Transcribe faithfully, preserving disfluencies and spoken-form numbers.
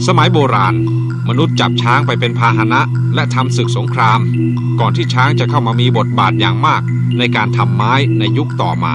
สมัยโบราณมนุษย์จับช้างไปเป็นพาหนะและทำศึกสงครามก่อนที่ช้างจะเข้ามามีบทบาทอย่างมากในการทำไม้ในยุคต่อมา